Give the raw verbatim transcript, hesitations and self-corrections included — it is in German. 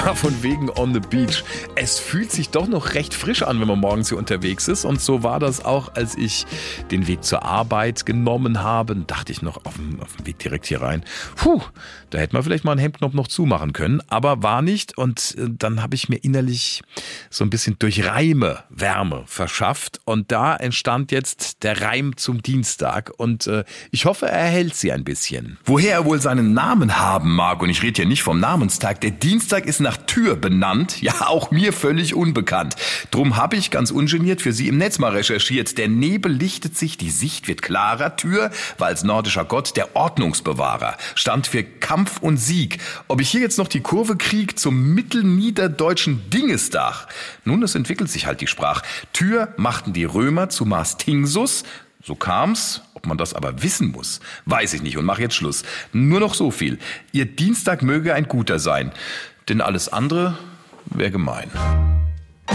von wegen on the beach. Es fühlt sich doch noch recht frisch an, wenn man morgens hier unterwegs ist. Und so war das auch, als ich den Weg zur Arbeit genommen habe. Dann dachte ich noch auf dem, auf dem Weg direkt hier rein. Puh, da hätte man vielleicht mal einen Hemdknopf noch zumachen können. Aber war nicht. Und dann habe ich mir innerlich so ein bisschen durch Reime Wärme verschafft. Und da entstand jetzt der Reim zum Dienstag. Und äh, ich hoffe, er hält sie ein bisschen. Woher er wohl seinen Namen haben mag, und ich rede hier nicht vom Namenstag, der Dienstag ist nach Tür benannt, ja auch mir völlig unbekannt. Drum habe ich ganz ungeniert für Sie im Netz mal recherchiert. Der Nebel lichtet sich, die Sicht wird klarer. Tür war als nordischer Gott der Ordnungsbewahrer, stand für Kampf und Sieg. Ob ich hier jetzt noch die Kurve krieg zum mittelniederdeutschen Dingestag? Nun, es entwickelt sich halt die Sprache. Tür machten die Römer zu Mars Tingsus. So kam's. Ob man das aber wissen muss, weiß ich nicht und mach jetzt Schluss. Nur noch so viel. Ihr Dienstag möge ein guter sein, denn alles andere wäre gemein.